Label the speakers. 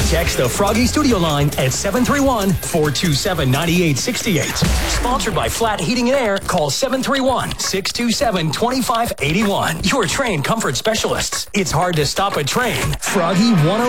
Speaker 1: Text the Froggy Studio line at 731-427-9868. Sponsored by Flat Heating and Air. Call 731-627-2581. Your train comfort specialists. It's hard to stop a train. Froggy 101.